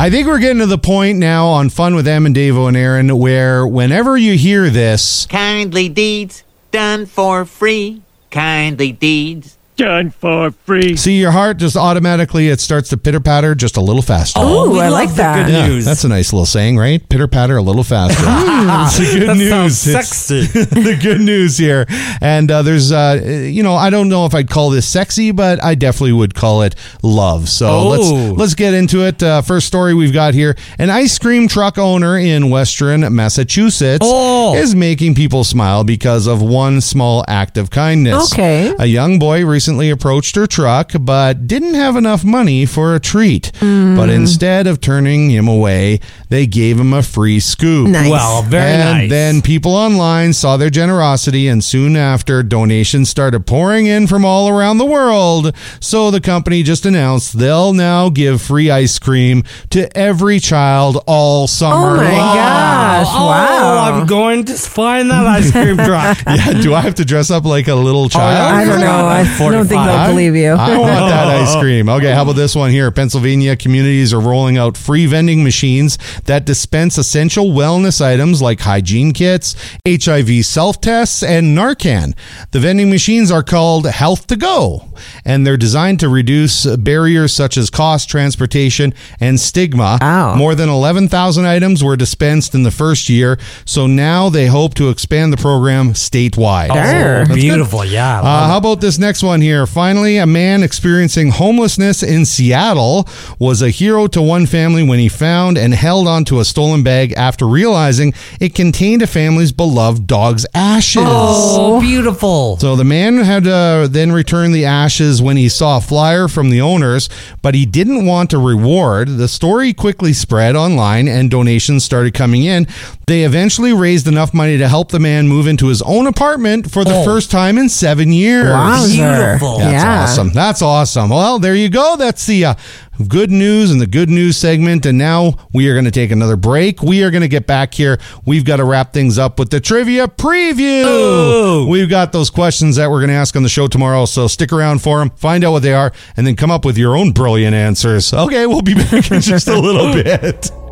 I think we're getting to the point now on Fun with Em and Davo and Aaron where whenever you hear this... Kindly deeds done for free. Kindly deeds done for free. See, your heart just automatically, it starts to pitter-patter just a little faster. Oh, I like that. Good news. That's a nice little saying, right? Pitter-patter a little faster. It's the good news. Sounds sexy. It's the good news here. And there's, I don't know if I'd call this sexy, but I definitely would call it love. So let's get into it. First story we've got here. An ice cream truck owner in Western Massachusetts is making people smile because of one small act of kindness. Okay. A young boy recently approached her truck, but didn't have enough money for a treat. But instead of turning him away, they gave him a free scoop. Nice. Well, very And nice. then people online saw their generosity, and soon after, donations started pouring in from all around the world. So the company just announced they'll now give free ice cream to every child all summer. Oh my long. gosh. Wow. I'm going to find that ice cream truck. Yeah, do I have to dress up like a little child? I don't know. I don't think they'll believe you. I want that ice cream. Okay, how about this one here? Pennsylvania communities are rolling out free vending machines that dispense essential wellness items like hygiene kits, HIV self-tests, and Narcan. The vending machines are called Health to Go, and they're designed to reduce barriers such as cost, transportation, and stigma. Wow. More than 11,000 items were dispensed in the first year, so now they hope to expand the program statewide. Sure. That's good. Beautiful, yeah. How about this next one here? Finally, a man experiencing homelessness in Seattle was a hero to one family when he found and held onto a stolen bag after realizing it contained a family's beloved dog's ashes. Oh, beautiful. So the man had to then return the ashes when he saw a flyer from the owners, but he didn't want a reward. The story quickly spread online and donations started coming in. They eventually raised enough money to help the man move into his own apartment for the first time in 7 years. Wowzer. Beautiful. That's Yeah. awesome. That's awesome. Well, there you go. That's the good news and the good news segment. And now we are going to take another break. We are going to get back here. We've got to wrap things up with the trivia preview. Ooh. We've got those questions that we're going to ask on the show tomorrow. So stick around for them, find out what they are, and then come up with your own brilliant answers. Okay, we'll be back in just a little bit.